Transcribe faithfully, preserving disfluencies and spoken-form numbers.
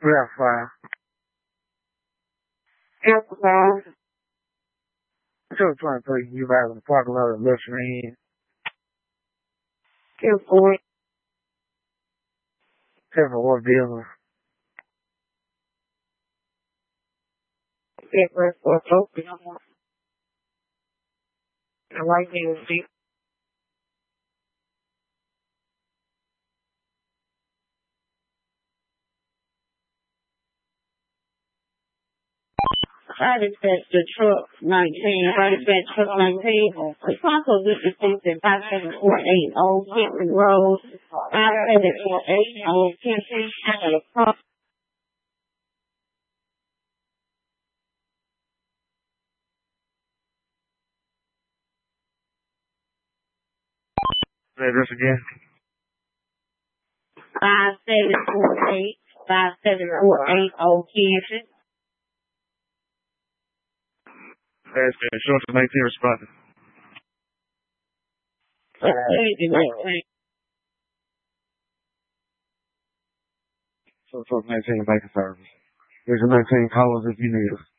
got five. Alcohol. Two twenty-three, you guys in the parking lot of listening in. Ten four. Ten for what business? Ten for for focus. The right thing would be. I dispatched the truck nineteen, I dispatched truck nineteen. It's also good to think that five seven four eight Old Henry Road, five seven four eight Old Henry, I got a car. Address again? five seven four eight, five seven four eight Old Henry. That's good. Short to nineteen responding. So, so nineteen banking service. There's a nineteen callers if you need us.